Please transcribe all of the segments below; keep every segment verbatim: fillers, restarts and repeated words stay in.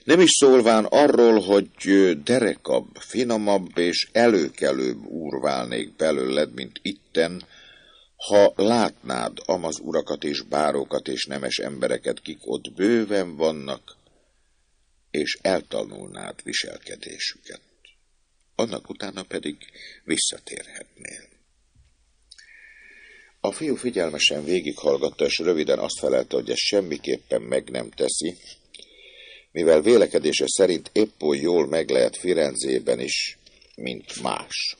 Nem is szólván arról, hogy derekabb, finomabb és előkelőbb úr válnék belőled, mint itten, ha látnád amaz urakat és bárokat és nemes embereket, kik ott bőven vannak, és eltanulnád viselkedésüket. Annak utána pedig visszatérhetnél. A fiú figyelmesen végighallgatta, és röviden azt felelte, hogy ezt semmiképpen meg nem teszi, mivel vélekedése szerint épp oly jól meg lehet Firenzében is, mint más.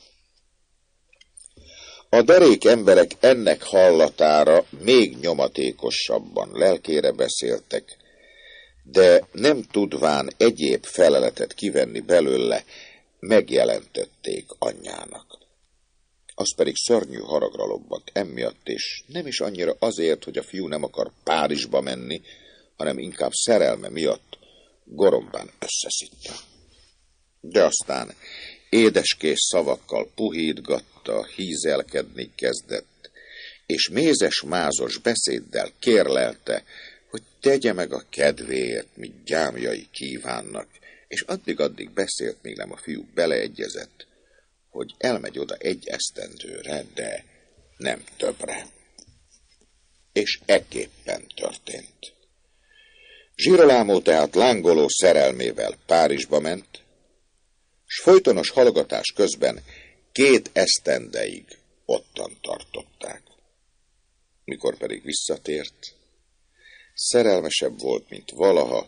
A derék emberek ennek hallatára még nyomatékosabban lelkére beszéltek, de nem tudván egyéb feleletet kivenni belőle, megjelentették anyjának. Az pedig szörnyű haragra lobbant emiatt, és nem is annyira azért, hogy a fiú nem akar Párizsba menni, hanem inkább szerelme miatt gorombán összeszitta. De aztán édeskés szavakkal puhítgatta, hízelkedni kezdett, és mézes-mázos beszéddel kérlelte, hogy tegye meg a kedvéért, mit gyámjai kívánnak, és addig-addig beszélt, míg nem a fiú beleegyezett, hogy elmegy oda egy esztendőre, de nem többre. És ekképpen történt. Girolamo tehát lángoló szerelmével Párizsba ment, s folytonos hallgatás közben két esztendeig ottan tartották. Mikor pedig visszatért, szerelmesebb volt, mint valaha,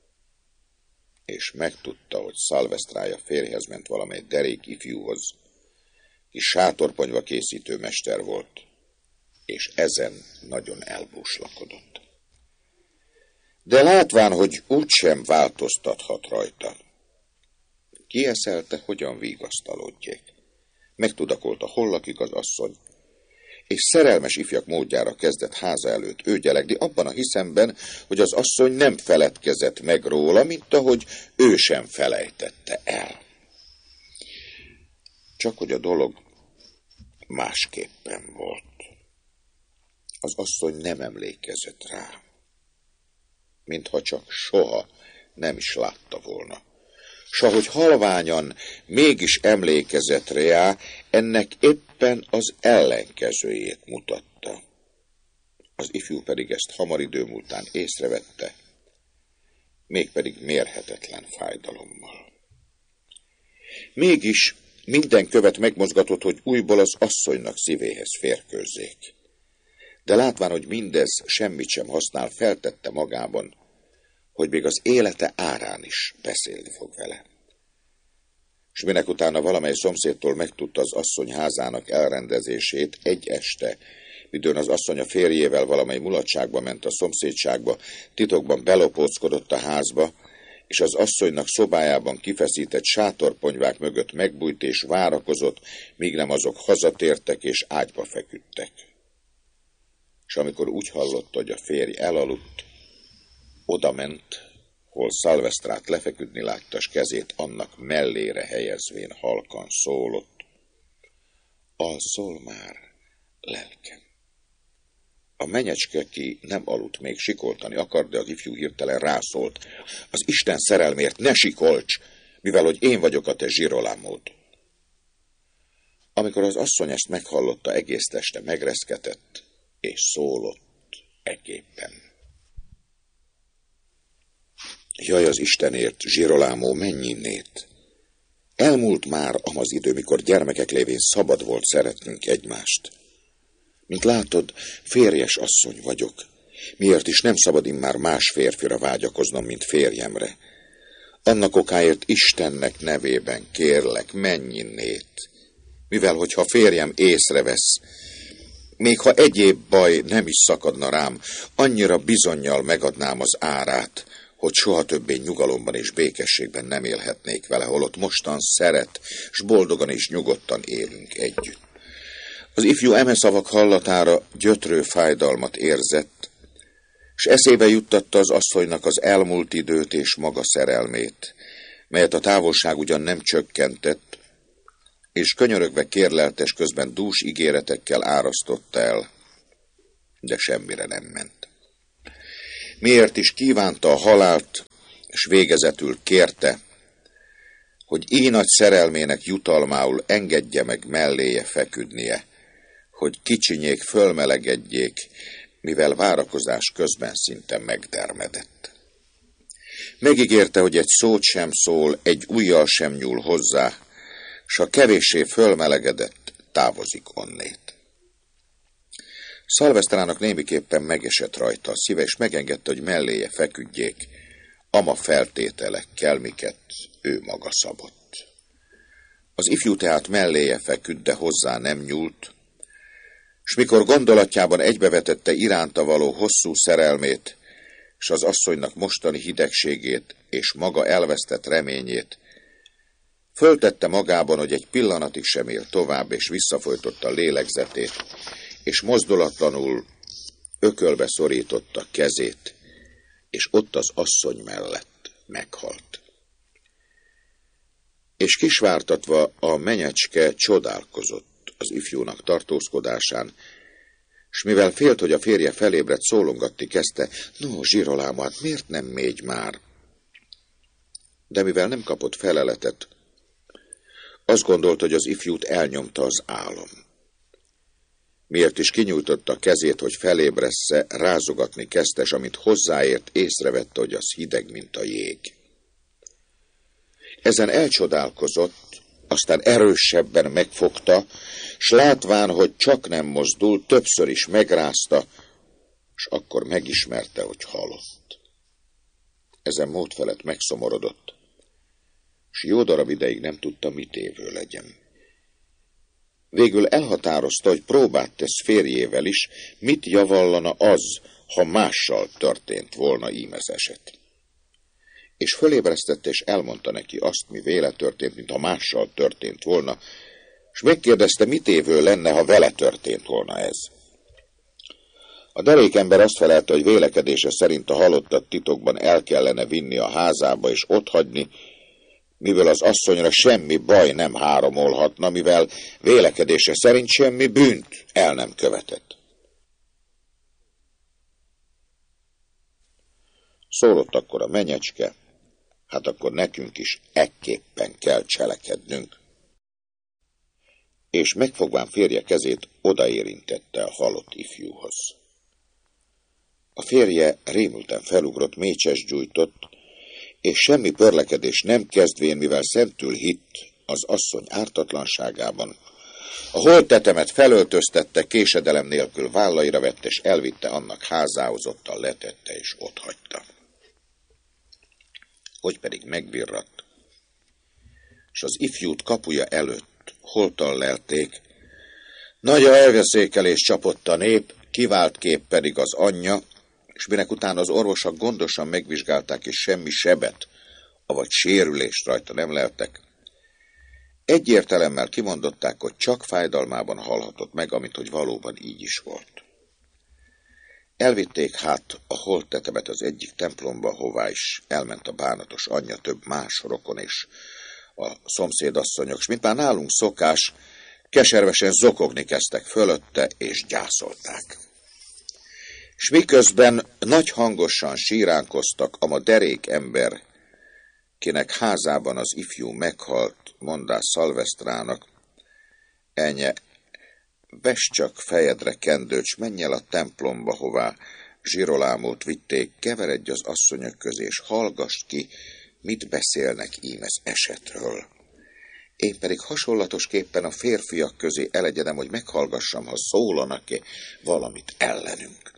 és megtudta, hogy Szalvesztrája férjhez ment valamely derék ifjúhoz, ki sátorponyva készítő mester volt, és ezen nagyon elbúslakodott. De látván, hogy úgysem változtathat rajta, kieszelte, hogyan vigasztalódjék. Megtudakolta, hol lakik az asszony, és szerelmes ifjak módjára kezdett háza előtt őgyelegni, abban a hiszemben, hogy az asszony nem feledkezett meg róla, mint ahogy ő sem felejtette el. Csak hogy a dolog másképpen volt. Az asszony nem emlékezett rá, mintha csak soha nem is látta volna. S ahogy halványan mégis emlékezett rá, ennek éppen az ellenkezőjét mutatta. Az ifjú pedig ezt hamar idő múltán észrevette, mégpedig mérhetetlen fájdalommal. Mégis minden követ megmozgatott, hogy újból az asszonynak szívéhez férkőzzék. De látván, hogy mindez semmit sem használ, feltette magában, hogy még az élete árán is beszélni fog vele. S minek utána valamely szomszédtól megtudta az asszony házának elrendezését, egy este, midőn az asszony a férjével valamely mulatságba ment a szomszédságba, titokban belopóckodott a házba, és az asszonynak szobájában kifeszített sátorponyvák mögött megbújt és várakozott, míg nem azok hazatértek és ágyba feküdtek. És amikor úgy hallotta, hogy a férj elaludt, oda ment, hol Szalvesztrát lefeküdni látta, s kezét annak mellére helyezvén halkan szólott. Alszol már, lelkem. A menyecske, ki nem aludt, még sikoltani akart, de az ifjú hirtelen rászólt. Az Isten szerelmért ne sikolcs, mivel hogy én vagyok a te Girolamód. Amikor az asszony ezt meghallotta, egész teste megreszketett, és szólott ekképpen. Jaj, az Istenért, Girolamo, menj innét! Elmúlt már amaz idő, mikor gyermekek lévén szabad volt szeretnünk egymást. Mint látod, férjes asszony vagyok. Miért is nem szabad immár más férfira vágyakoznom, mint férjemre? Annak okáért Istennek nevében kérlek, menj innét! Mivel, hogyha férjem észrevesz, még ha egyéb baj nem is szakadna rám, annyira bizonnyal megadnám az árát, hogy soha többé nyugalomban és békességben nem élhetnék vele, holott mostan szeret, s boldogan és nyugodtan élünk együtt. Az ifjú eme szavak hallatára gyötrő fájdalmat érzett, s eszébe juttatta az asszonynak az elmúlt időt és maga szerelmét, melyet a távolság ugyan nem csökkentett, és könyörögve kérleltes közben dús ígéretekkel árasztotta el, de semmire nem ment. Miért is kívánta a halált, s végezetül kérte, hogy így nagy szerelmének jutalmául engedje meg melléje feküdnie, hogy kicsinyék fölmelegedjék, mivel várakozás közben szinte megdermedett. Megígérte, hogy egy szót sem szól, egy ujjal sem nyúl hozzá, s ha kevéssé fölmelegedett, távozik onnét. Szalvesztrának némiképpen megesett rajta a szíve, és megengedte, hogy melléje feküdjék, ama feltételekkel, miket ő maga szabott. Az ifjú tehát melléje feküdt, de hozzá nem nyúlt, s mikor gondolatjában egybevetette iránta való hosszú szerelmét, s az asszonynak mostani hidegségét és maga elvesztett reményét, föltette magában, hogy egy pillanatig sem él tovább, és visszafolytotta a lélegzetét, és mozdulatlanul ökölbe szorította kezét, és ott az asszony mellett meghalt. És kisvártatva a menyecske csodálkozott az ifjúnak tartózkodásán, s mivel félt, hogy a férje felébredt, szólongatni kezdte, no, Zsirolám, hát miért nem mégy már? De mivel nem kapott feleletet, azt gondolt, hogy az ifjút elnyomta az álom. Miért is kinyújtotta kezét, hogy felébressze, rázogatni kezdte, s amint hozzáért, észrevette, hogy az hideg, mint a jég. Ezen elcsodálkozott, aztán erősebben megfogta, s látván, hogy csak nem mozdul, többször is megrázta, s akkor megismerte, hogy halott. Ezen mód felett megszomorodott, s jó darab ideig nem tudta, mit évő legyen. Végül elhatározta, hogy próbát tesz férjével is, mit javallana az, ha mással történt volna ím ez eset. És fölébresztette, és elmondta neki azt, mi véle történt, mint ha mással történt volna, és megkérdezte, mit évő lenne, ha vele történt volna ez. A derékember azt felelte, hogy vélekedése szerint a halottat titokban el kellene vinni a házába és otthagyni, mivel az asszonyra semmi baj nem háromolhatna, mivel vélekedése szerint semmi bűnt el nem követett. Szólott akkor a menyecske, hát akkor nekünk is ekképpen kell cselekednünk. És megfogván férje kezét, odaérintette a halott ifjúhoz. A férje rémülten felugrott, mécses gyújtott, és semmi pörlekedés nem kezdvén, mivel szentül hitt az asszony ártatlanságában, a holttetemet felöltöztette, késedelem nélkül vállaira vette, és elvitte annak házához, ottan letette, és otthagyta. Hogy pedig megvirratt, és az ifjút kapuja előtt holtan lelték, nagy a elveszékelés csapott a nép, kivált kép pedig az anyja, és minek utána az orvosok gondosan megvizsgálták, és semmi sebet, avagy sérülést rajta nem leltek, egyértelemmel kimondották, hogy csak fájdalmában halhatott meg, amit hogy valóban így is volt. Elvitték hát a holttetemet az egyik templomba, hová is elment a bánatos anyja, több más rokon és a szomszédasszonyok, s mint már nálunk szokás, keservesen zokogni kezdtek fölötte, és gyászolták. S miközben nagy hangosan síránkoztak, ama derék ember, kinek házában az ifjú meghalt, mondás Szalvesztrának, enye, vess csak fejedre kendőt, s menj el a templomba, hová Zsirolámot vitték, keveredj az asszonyok közé, és hallgass ki, mit beszélnek ím ez esetről. Én pedig hasonlatosképpen a férfiak közé elegyedem, hogy meghallgassam, ha szólanak-e valamit ellenünk.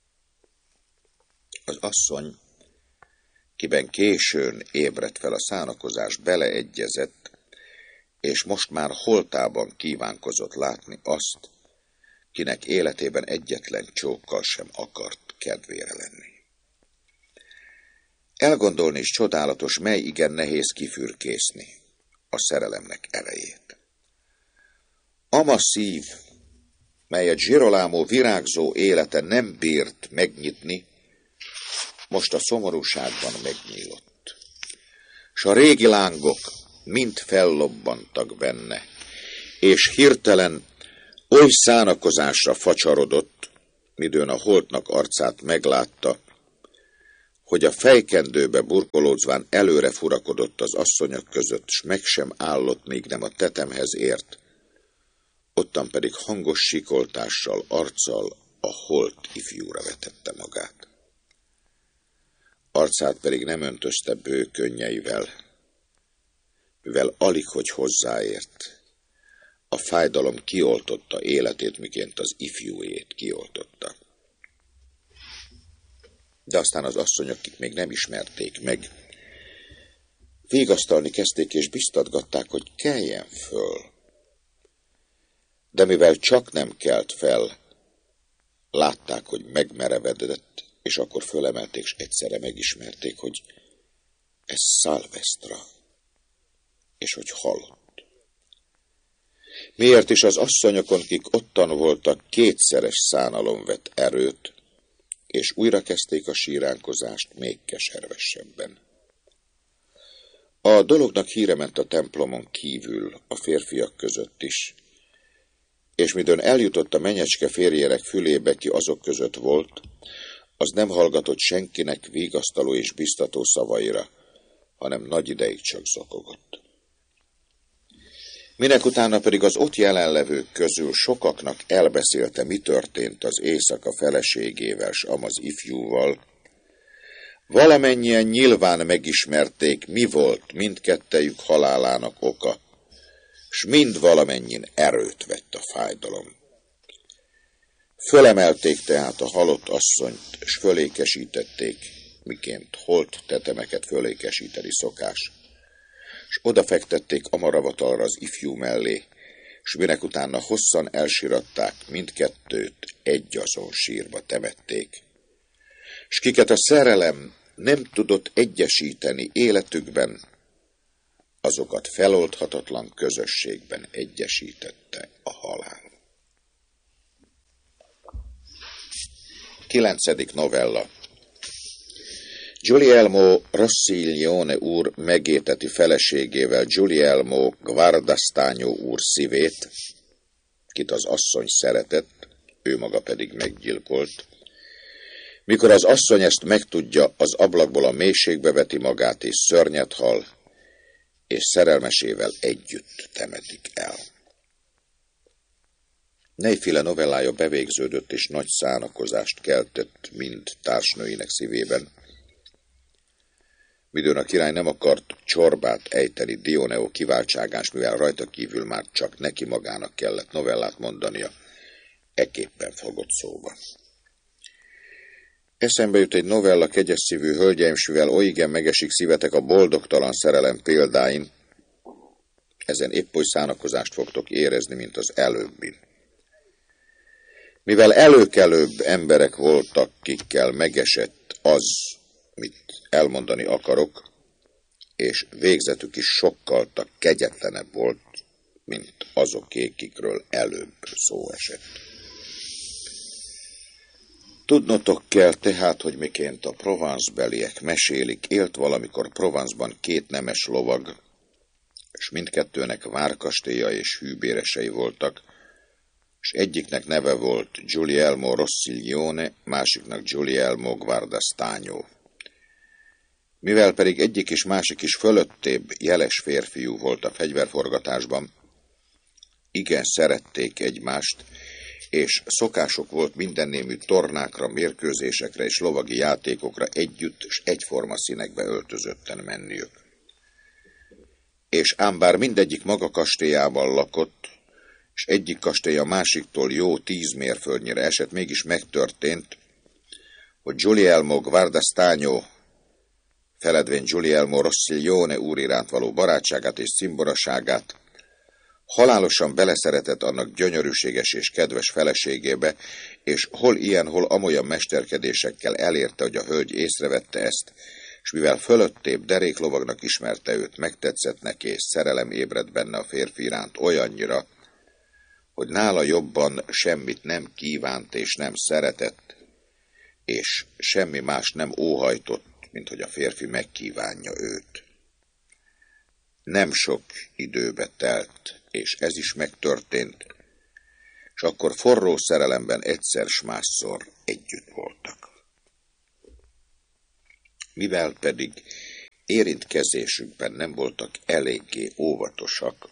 Az asszony, kiben későn ébredt fel a szánakozás, beleegyezett, és most már holtában kívánkozott látni azt, kinek életében egyetlen csókkal sem akart kedvére lenni. Elgondolni is csodálatos, mely igen nehéz kifürkészni a szerelemnek erejét. Ama szív, melyet Girolamo virágzó élete nem bírt megnyitni, most a szomorúságban megnyílott. S a régi lángok mind fellobbantak benne, és hirtelen oly szánakozásra facsarodott, midőn a holtnak arcát meglátta, hogy a fejkendőbe burkolódzván előre furakodott az asszonyok között, s meg sem állott, míg nem a tetemhez ért. Ottan pedig hangos sikoltással, arccal a holt ifjúra vetette magát. Arcát pedig nem öntözte bő könnyeivel, mivel alig hogy hozzáért. A fájdalom kioltotta életét, miként az ifjújét kioltotta. De aztán az asszonyok, akik még nem ismerték meg, vigasztalni kezdték és biztatgatták, hogy keljen föl. De mivel csak nem kelt fel, látták, hogy megmerevedett, és akkor fölemelték, és egyszerre megismerték, hogy ez Szálvesztra, és hogy halott. Miért is az asszonyokon, kik ottan voltak, kétszeres szánalom vett erőt, és újra kezdték a síránkozást még keservesebben. A dolognak híre ment a templomon kívül, a férfiak között is, és midőn eljutott a menyecske férjérek fülébe, ki azok között volt, az nem hallgatott senkinek vigasztaló és biztató szavaira, hanem nagy ideig csak zokogott. Minek utána pedig az ott jelenlevők közül sokaknak elbeszélte, mi történt az éjszaka feleségével s amaz ifjúval, valamennyien nyilván megismerték, mi volt mindkettejük halálának oka, s mind valamennyin erőt vett a fájdalom. Fölemelték tehát a halott asszonyt, s fölékesítették, miként holt tetemeket fölékesíteni szokás, s odafektették amaravatalra az ifjú mellé, s minek utána hosszan elsiratták, mindkettőt egyazon sírba temették. S kiket a szerelem nem tudott egyesíteni életükben, azokat feloldhatatlan közösségben egyesítette a halál. Kilencedik novella. Guglielmo Rossiglione úr megéteti feleségével Guglielmo Guardastano úr szívét, kit az asszony szeretett, ő maga pedig meggyilkolt. Mikor az asszony ezt megtudja, az ablakból a mélységbe veti magát, és szörnyet hal, és szerelmesével együtt temetik el. Neyféle novellája bevégződött, és nagy szánakozást keltett mind társnőinek szívében. Midőn a király nem akart csorbát ejteni Dioneo kiváltságás, mivel rajta kívül már csak neki magának kellett novellát mondania, ekképpen fogott szóba. Eszembe jut egy novella, kegyes szívű hölgyeim, s mivel olyigen megesik szívetek a boldogtalan szerelem példáin, ezen épp oly szánakozást fogtok érezni, mint az előbbin. Mivel előkelőbb emberek voltak, kikkel megesett az, mit elmondani akarok, és végzetük is sokkal kegyetlenebb volt, mint azoké, kikről előbb szó esett. Tudnotok kell tehát, hogy miként a Provence-beliek mesélik, élt valamikor Provence-ban két nemes lovag, és mindkettőnek várkastélya és hűbéresei voltak, és egyiknek neve volt Guglielmo Rossiglione, másiknak Guglielmo Guardastano. Mivel pedig egyik és másik is fölöttébb jeles férfiú volt a fegyverforgatásban, igen szerették egymást, és szokások volt mindennémű tornákra, mérkőzésekre és lovagi játékokra együtt és egyforma színekbe öltözötten menniük. És ám bár mindegyik maga kastélyában lakott, és egyik kastély a másiktól jó tíz mérföldnyire esett, mégis megtörtént, hogy Guglielmo Guardastano, feledvén Guglielmo Rossiglione úr iránt való barátságát és cimboraságát, halálosan beleszeretett annak gyönyörűséges és kedves feleségébe, és hol ilyen, hol amolyan mesterkedésekkel elérte, hogy a hölgy észrevette ezt, és mivel fölöttébb deréklovagnak ismerte őt, megtetszett neki, és szerelem ébredt benne a férfi iránt olyannyira, hogy nála jobban semmit nem kívánt és nem szeretett, és semmi más nem óhajtott, mint hogy a férfi megkívánja őt. Nem sok időbe telt, és ez is megtörtént, és akkor forró szerelemben egyszer s másszor együtt voltak. mivel pedig érintkezésükben nem voltak eléggé óvatosak.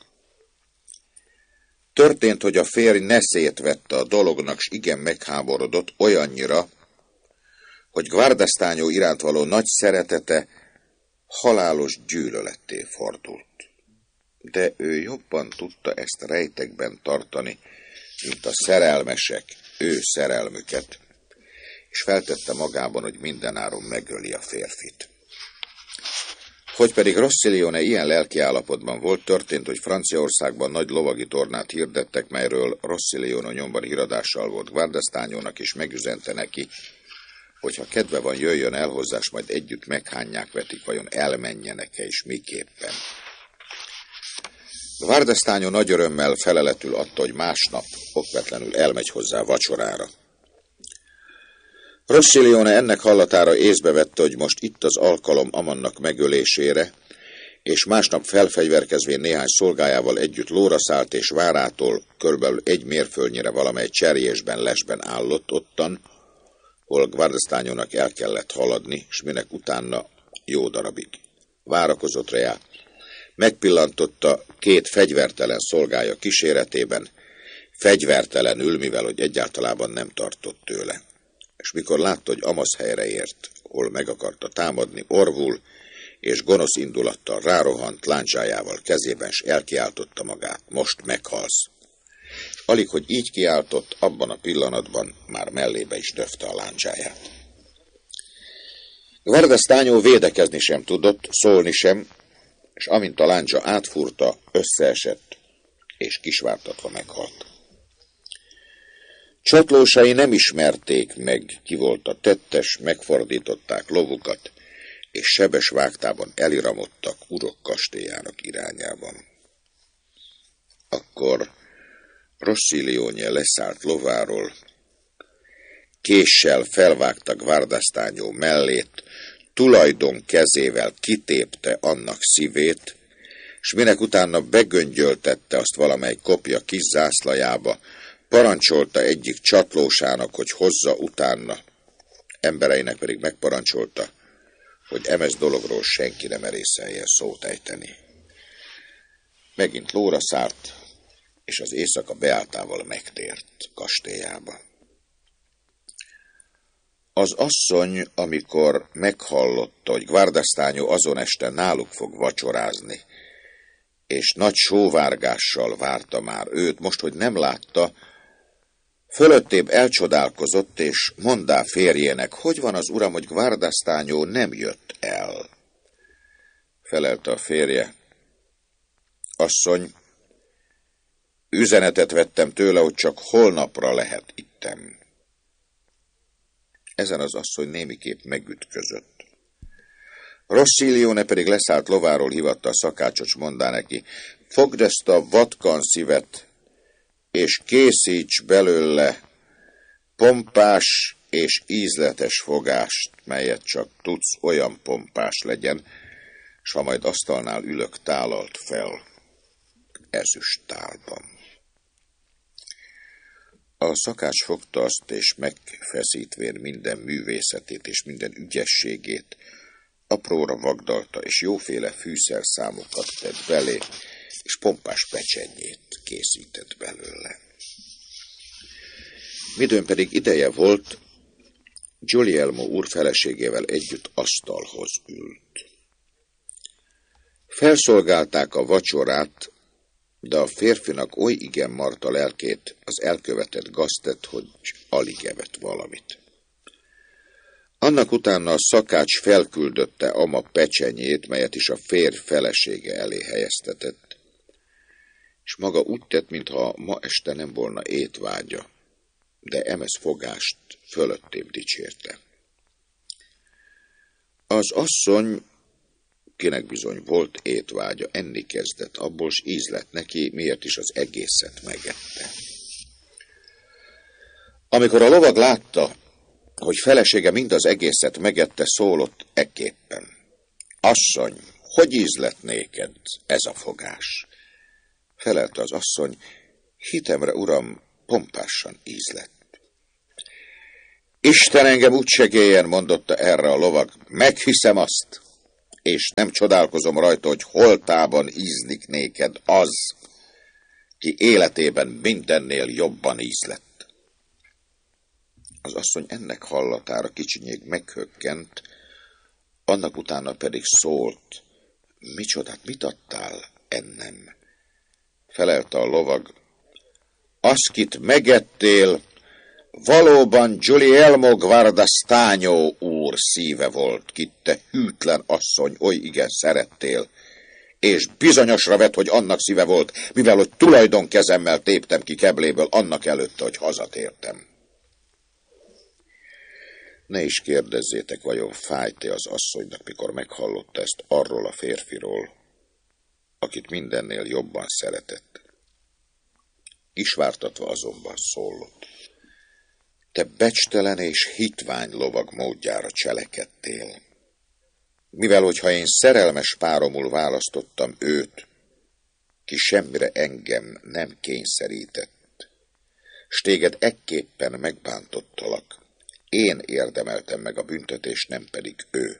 Történt, hogy a férj neszét vette a dolognak, s igen megháborodott olyannyira, hogy Guardastano iránt való nagy szeretete halálos gyűlöletté fordult. De ő jobban tudta ezt rejtekben tartani, mint a szerelmesek ő szerelmüket, és feltette magában, hogy mindenáron megöli a férfit. Hogy pedig Rossilione ilyen lelkiállapotban volt, történt, hogy Franciaországban nagy lovagi tornát hirdettek, melyről Rossilione nyomban híradással volt Guardastanónak, és megüzente neki, hogyha kedve van, jöjjön el hozzá, s majd együtt meghányják vetik, vajon elmenjenek-e, és miképpen. Guardastano nagy örömmel feleletül adta, hogy másnap okvetlenül elmegy hozzá vacsorára. Rossilione ennek hallatára észbe vette, hogy most itt az alkalom Amannak megölésére, és másnap felfegyverkezvén néhány szolgájával együtt lóra szállt, és várától körülbelül egy mérföldnyire valamely cserjésben, lesben állott ottan, hol Guardastanónak el kellett haladni, s minek utána jó darabig várakozott rá. Megpillantotta két fegyvertelen szolgája kíséretében, fegyvertelenül, mivel hogy egyáltalában nem tartott tőle. És mikor látta, hogy Amos helyre ért, hol meg akarta támadni, orvul, és gonosz indulattal rárohant láncsájával kezében, s elkiáltotta magát, most meghalsz. És alig, hogy így kiáltott, abban a pillanatban már mellébe is döfte a láncsáját. Guardastano védekezni sem tudott, szólni sem, és amint a láncsa átfúrta, összeesett, és kisvártatva meghalt. Csatlósai nem ismerték meg, ki volt a tettes, megfordították lovukat, és sebes vágtában eliramodtak urok kastélyának irányában. Akkor Rossilione leszállt lováról, késsel felvágta Guardastano mellét, tulajdon kezével kitépte annak szívét, s minek utána begöngyöltette azt valamely kopja kis zászlajába, parancsolta egyik csatlósának, hogy hozza utána, embereinek pedig megparancsolta, hogy emez dologról senki nem merészeljen szót ejteni. Megint lóra szállt, és az éjszaka beáltával megtért kastélyába. Az asszony, amikor meghallotta, hogy Guardastano azon este náluk fog vacsorázni, és nagy sóvárgással várta már őt, most, hogy nem látta, fölöttébb elcsodálkozott, és mondá férjének, hogy van az uram, hogy Guardastano nem jött el. Felelte a férje, asszony, üzenetet vettem tőle, hogy csak holnapra lehet itten. Ezen az asszony némiképp megütközött. Rossilione pedig leszállt lováról, hivatta a szakácsot, s mondá neki, fogd ezt a vatkan szívet, és készíts belőle pompás és ízletes fogást, melyet csak tudsz, olyan pompás legyen, s ha majd asztalnál ülök, tálalt fel ezüst tálban. A szakács fogta azt, és megfeszítvén minden művészetét és minden ügyességét, apróra vagdalta, és jóféle fűszerszámokat tett belé, és pompás pecsenyét készített belőle. Midőn pedig ideje volt, Guglielmo úr feleségével együtt asztalhoz ült. Felszolgálták a vacsorát, de a férfinak oly igen marta lelkét az elkövetett gaztett, hogy alig evett valamit. Annak utána a szakács felküldötte ama pecsenyét, melyet is a férj felesége elé helyeztetett, és maga úgy tett, mintha ma este nem volna étvágya, de emez fogást fölöttébb dicsérte. Az asszony, kinek bizony volt étvágya, enni kezdett, abból s íz lett neki, miért is az egészet megette. Amikor a lovag látta, hogy felesége mind az egészet megette, szólott ekképpen. Asszony, hogy íz lett néked ez a fogás? Felelte az asszony, hitemre, uram, pompásan íz lett. Isten engem úgy segéljen, mondotta erre a lovag, meghiszem azt, és nem csodálkozom rajta, hogy holtában ízlik néked az, ki életében mindennél jobban ízlett. Az asszony ennek hallatára kicsinyég meghökkent, annak utána pedig szólt, micsodát, mit adtál ennem? Felelte a lovag, azt, kit megettél, valóban Guglielmo Guardastano úr szíve volt, kit te hűtlen asszony oly igen szerettél, és bizonyosra vett, hogy annak szíve volt, mivel hogy tulajdonkezemmel téptem ki kebléből annak előtte, hogy hazatértem. Ne is kérdezzétek, vajon fájt-e az asszonynak, mikor meghallotta ezt arról a férfiról, akit mindennél jobban szeretett. Kisvártatva azonban szólott. Te becstelen és hitvány lovag módjára cselekedtél. Mivel, hogyha én szerelmes páromul választottam őt, ki semmire engem nem kényszerített, s téged ekképpen megbántottalak, én érdemeltem meg a büntetést, nem pedig ő.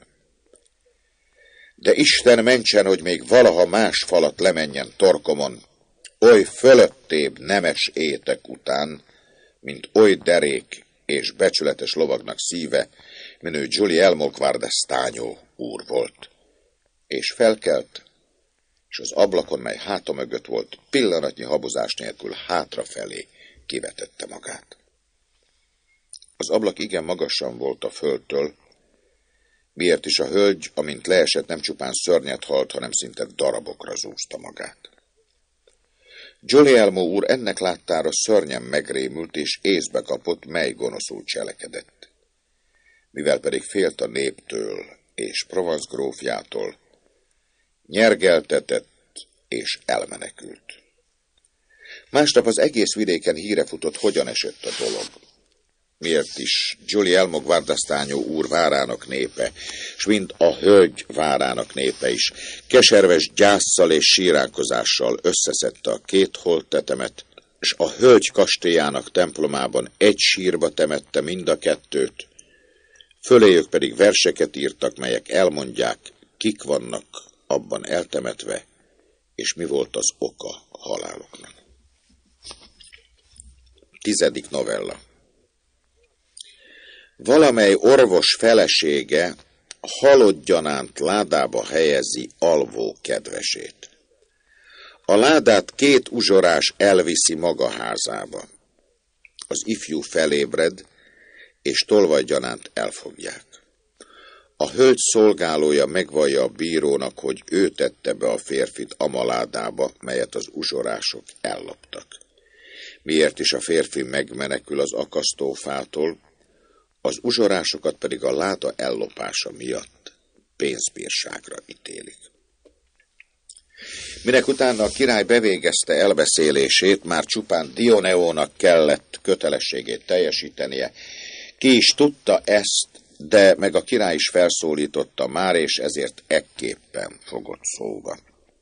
De Isten mentsen, hogy még valaha más falat lemenjen torkomon, oly fölöttébb nemes étek után, mint oly derék és becsületes lovagnak szíve, minő Guglielmo Guardastano úr volt. És felkelt, és az ablakon, mely háta mögött volt, pillanatnyi habozás nélkül hátrafelé kivetette magát. Az ablak igen magasan volt a földtől, miért is a hölgy, amint leesett, nem csupán szörnyet halt, hanem szinte darabokra zúzta magát. Guglielmo úr ennek láttára szörnyen megrémült, és észbe kapott, mely gonoszul cselekedett. Mivel pedig félt a néptől és Provence grófjától, nyergeltetett és elmenekült. Másnap az egész vidéken híre futott, hogyan esett a dolog. Miért is Guglielmo Guardastano úr várának népe, s mind a hölgy várának népe is, keserves gyásszal és síránkozással összeszedte a két holttetemet, s a hölgy kastélyának templomában egy sírba temette mind a kettőt, föléjük pedig verseket írtak, melyek elmondják, kik vannak abban eltemetve, és mi volt az oka a haláloknak. Tizedik novella. Valamely orvos felesége halott gyanánt ládába helyezi alvó kedvesét. A ládát két uzsorás elviszi maga házába. Az ifjú felébred, és tolvajgyanánt elfogják. A hölgy szolgálója megvallja a bírónak, hogy ő tette be a férfit amaládába, melyet az uzsorások elloptak. Miért is a férfi megmenekül az akasztófától, az uzsorásokat pedig a láda ellopása miatt pénzbírságra ítélik. Minek utána a király bevégezte elbeszélését, már csupán Dioneónak kellett kötelességét teljesítenie. Ki is tudta ezt, de meg a király is felszólította már, és ezért ekképpen fogott szóba.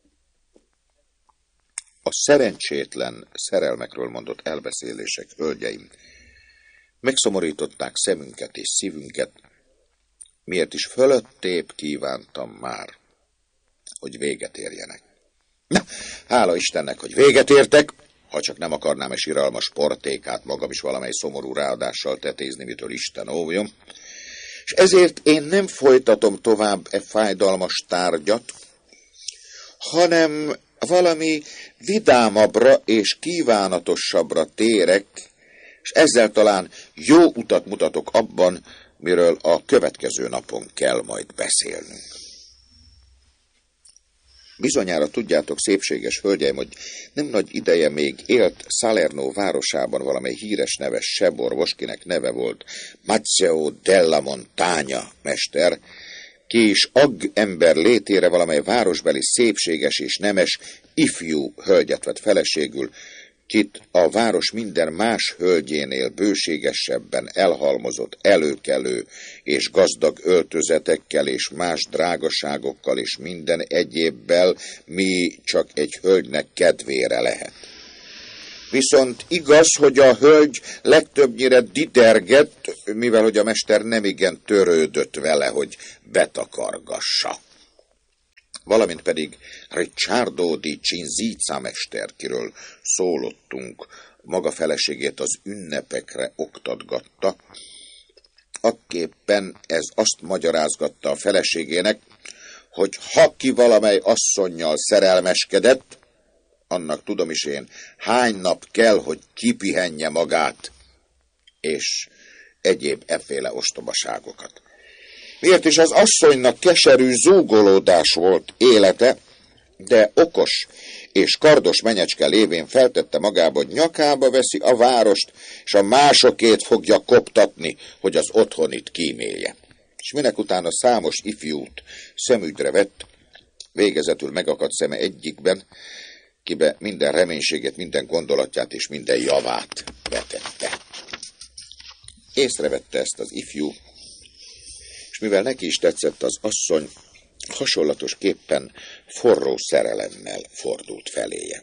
A szerencsétlen szerelmekről mondott elbeszélések, hölgyeim, megszomorították szemünket és szívünket, miért is fölöttébb kívántam már, hogy véget érjenek. Na, hála Istennek, hogy véget értek, ha csak nem akarnám egy siralmas portékát magam is valamely szomorú ráadással tetézni, mitől Isten óvjon, és ezért én nem folytatom tovább e fájdalmas tárgyat, hanem valami vidámabbra és kívánatosabbra térek, és ezzel talán jó utat mutatok abban, miről a következő napon kell majd beszélnünk. Bizonyára tudjátok, szépséges hölgyeim, hogy nem nagy ideje még élt Salerno városában valamely híres neves seborvos, kinek neve volt Mazzeo della Montagna mester, ki is agg ember létére valamely városbeli szépséges és nemes ifjú hölgyet vett feleségül, kit a város minden más hölgyénél bőségesebben elhalmozott előkelő és gazdag öltözetekkel és más drágaságokkal és minden egyébbel, mi csak egy hölgynek kedvére lehet. Viszont igaz, hogy a hölgy legtöbbnyire didergett, mivel hogy a mester nemigen törődött vele, hogy betakargassa. Valamint pedig Ricciardo di Cinzica mester, kiről szólottunk, maga feleségét az ünnepekre oktatgatta, akképpen ez azt magyarázgatta a feleségének, hogy ha ki valamely asszonnyal szerelmeskedett, annak tudom is én, hány nap kell, hogy kipihenje magát, és egyéb efféle ostobaságokat. Miért is az asszonynak keserű zúgolódás volt élete, de okos és kardos menyecske lévén feltette magába, hogy nyakába veszi a várost, és a másokét fogja koptatni, hogy az otthonit kímélje. És minek utána számos ifjút szemügyre vett, végezetül megakadt szeme egyikben, kibe minden reménységet, minden gondolatját és minden javát vetette. Észrevette ezt az ifjú, és mivel neki is tetszett az asszony, hasonlatosképpen forró szerelemmel fordult feléje.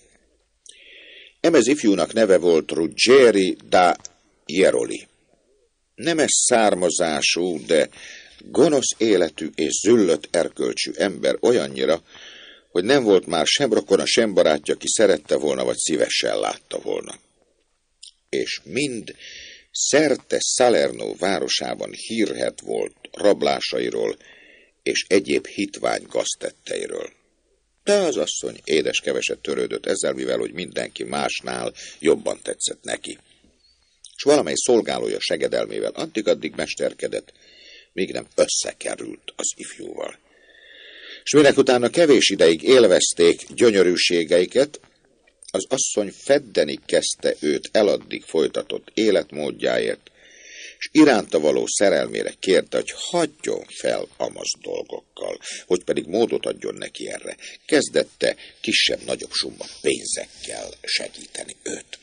Emez ifjúnak neve volt Ruggeri da Jeroli. Nemes származású, de gonosz életű és züllött erkölcsű ember olyannyira, hogy nem volt már sem rokona, sem barátja, ki szerette volna, vagy szívesen látta volna. És mind szerte Salerno városában hírhedt volt rablásairól és egyéb hitvány gaztetteiről. De az asszony édes keveset törődött ezzel, mivel hogy mindenki másnál jobban tetszett neki. És valamely szolgálója segedelmével addig-addig mesterkedett, míg nem összekerült az ifjúval. És minek utána kevés ideig élvezték gyönyörűségeiket, az asszony feddeni kezdte őt eladdig folytatott életmódjáért, és iránta való szerelmére kérte, hogy hagyjon fel amaz dolgokkal, hogy pedig módot adjon neki erre. Kezdette kisebb-nagyobb summa pénzekkel segíteni őt.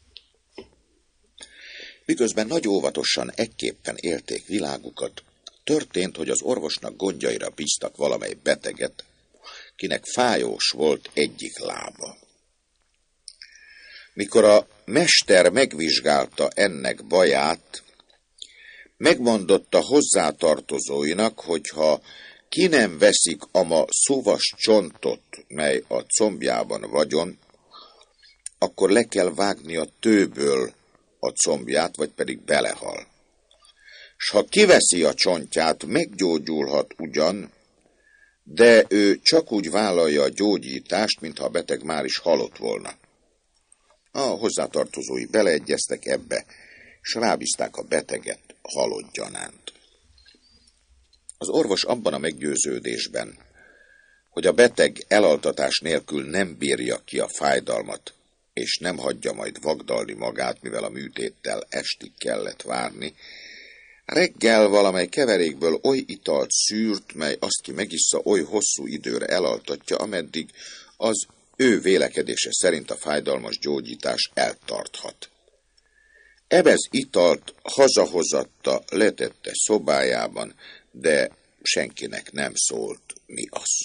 Miközben nagy óvatosan ekképpen élték világukat, történt, hogy az orvosnak gondjaira bíztak valamely beteget, kinek fájós volt egyik lába. Mikor a mester megvizsgálta ennek baját, megmondotta hozzátartozóinak, hogyha ki nem veszik ama szuvas csontot, mely a combjában vagyon, akkor le kell vágni a tőből a combját, vagy pedig belehal. S ha kiveszi a csontját, meggyógyulhat ugyan, de ő csak úgy vállalja a gyógyítást, mintha a beteg már is halott volna. A hozzátartozói beleegyeztek ebbe, s rábízták a beteget halott gyanánt. Az orvos abban a meggyőződésben, hogy a beteg elaltatás nélkül nem bírja ki a fájdalmat, és nem hagyja majd vagdalni magát, mivel a műtéttel estig kellett várni, reggel valamely keverékből oly italt szűrt, mely azt ki megissza, oly hosszú időre elaltatja, ameddig az ő vélekedése szerint a fájdalmas gyógyítás eltarthat. Ebez italt hazahozatta, letette szobájában, de senkinek nem szólt, mi az.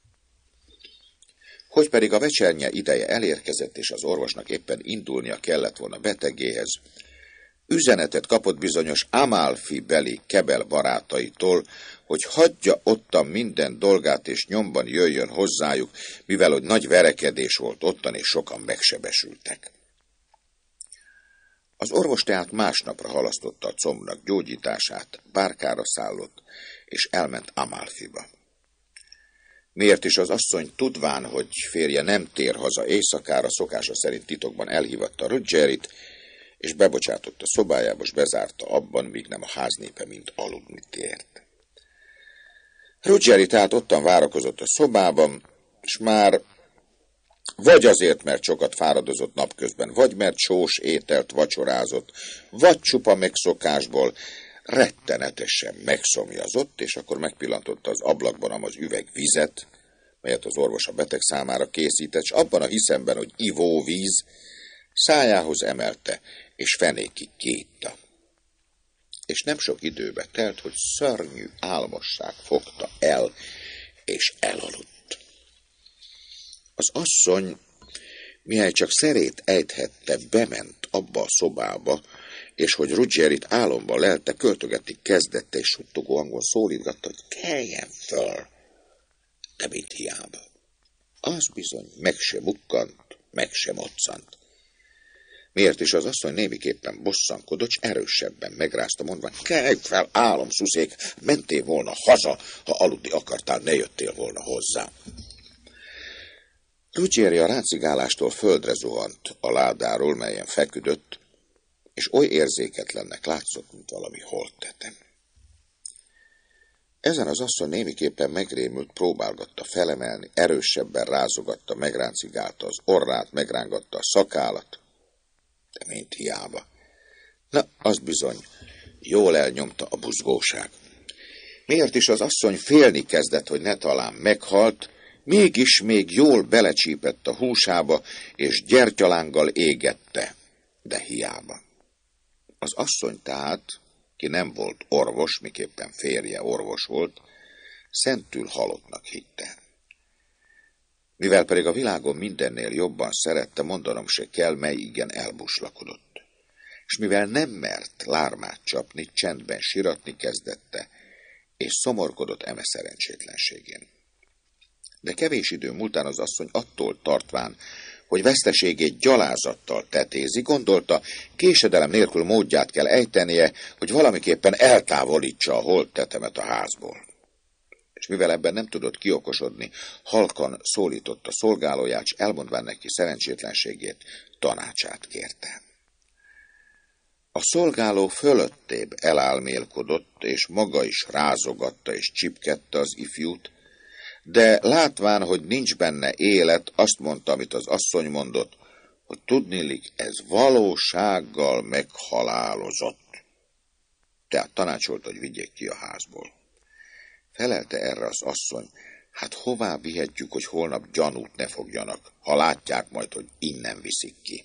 Hogy pedig a vecsernye ideje elérkezett, és az orvosnak éppen indulnia kellett volna betegéhez, üzenetet kapott bizonyos Amalfi beli Kebel barátaitól, hogy hagyja ottan minden dolgát, és nyomban jöjjön hozzájuk, mivel hogy nagy verekedés volt ottan, és sokan megsebesültek. Az orvos tehát másnapra halasztotta a combnak gyógyítását, bárkára szállott, és elment Amalfiba. Miért is az asszony tudván, hogy férje nem tér haza éjszakára, szokása szerint titokban elhívatta Ruggerit, és bebocsátott a szobájába, és bezárta abban, míg nem a háznépe mind aludni tért. Ruggeri tehát ottan várakozott a szobában, és már vagy azért, mert sokat fáradozott napközben, vagy mert sós ételt vacsorázott, vagy csupa megszokásból rettenetesen megszomjazott, és akkor megpillantotta az ablakban az üveg vizet, melyet az orvos a beteg számára készített, és abban a hiszemben, hogy ivóvíz, szájához emelte, és fenékig kiitta. És nem sok időbe telt, hogy szörnyű álmosság fogta el, és elaludt. Az asszony, Mihely csak szerét ejthette, bement abba a szobába, és hogy Ruggierit álomba lelte, költögetni kezdette, és suttogó hangon szólítgatta, hogy keljen föl. De mit hiába. Az bizony meg se bukkant, meg se moccant. Miért is az asszony némiképpen bosszankodott, s erősebben megrázta, mondva, kelj fel, álomszuszék, mentél volna haza, ha aludni akartál, ne jöttél volna hozzá. Ruggieri a ráncigálástól földre zuhant a ládáról, melyen feküdött, és oly érzéketlennek látszott, mint valami holttetem. Ezen az asszony némiképpen megrémült, próbálgatta felemelni, erősebben rázogatta, megráncigálta az orrát, megrángatta a szakállat, de mint hiába. Na, az bizony, jól elnyomta a buzgóság. Miért is az asszony félni kezdett, hogy ne talán meghalt, mégis még jól belecsípett a húsába, és gyertyalánggal égette, de hiába. Az asszony tehát, ki nem volt orvos, miképpen férje orvos volt, szentül halottnak hitte. Mivel pedig a világon mindennél jobban szerette, mondanom se kell, mely igen elbuslakodott. És mivel nem mert lármát csapni, csendben siratni kezdette, és szomorkodott eme szerencsétlenségén. De kevés idő múltán az asszony attól tartván, hogy veszteségét gyalázattal tetézi, gondolta, késedelem nélkül módját kell ejtenie, hogy valamiképpen eltávolítsa a holttetemet a házból. És mivel ebben nem tudott kiokosodni, halkan szólította szolgálóját, s elmondván neki szerencsétlenségét, tanácsát kérte. A szolgáló fölöttébb elálmélkodott, és maga is rázogatta és csipkedte az ifjút, de látván, hogy nincs benne élet, azt mondta, amit az asszony mondott, hogy tudniillik, ez valósággal meghalálozott. Tehát tanácsolt, hogy vigyék ki a házból. Felelte erre az asszony, hát hová vihetjük, hogy holnap gyanút ne fogjanak, ha látják majd, hogy innen viszik ki.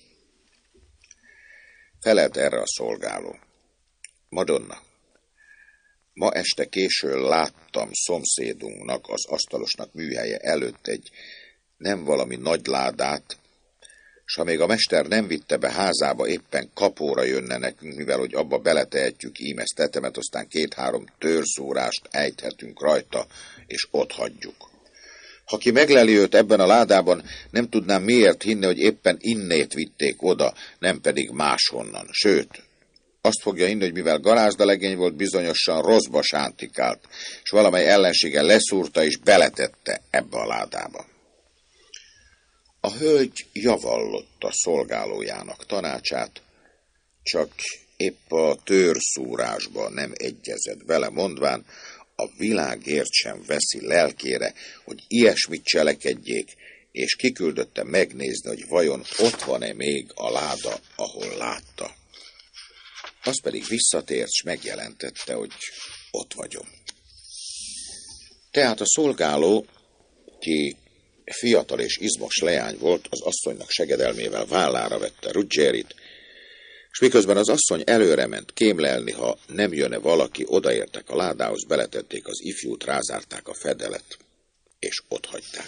Felelte erre a szolgáló, Madonna, ma este későn láttam szomszédunknak, az asztalosnak műhelye előtt egy nem valami nagy ládát, s ha még a mester nem vitte be házába, éppen kapóra jönne nekünk, mivel hogy abba beletehetjük ím ezt tetemet, aztán két-három törszórást ejthetünk rajta, és ott hagyjuk. Ha ki megleli őt ebben a ládában, nem tudnám miért hinni, hogy éppen innét vitték oda, nem pedig máshonnan. Sőt, azt fogja hinni, hogy mivel garázdalegény volt, bizonyosan rosszba sántikált, és valamely ellensége leszúrta és beletette ebbe a ládába. A hölgy javallott a szolgálójának tanácsát, csak épp a törszúrásba nem egyezett vele, mondván, a világért sem veszi lelkére, hogy ilyesmit cselekedjék, és kiküldötte megnézni, hogy vajon ott van-e még a láda, ahol látta. Az pedig visszatért, s megjelentette, hogy ott vagyok. Tehát a szolgáló, ki fiatal és izmos leány volt, az asszonynak segedelmével vállára vette Ruggierit, és miközben az asszony előre ment kémlelni, ha nem jönne valaki, odaértek a ládához, beletették az ifjút, rázárták a fedelet, és otthagyták.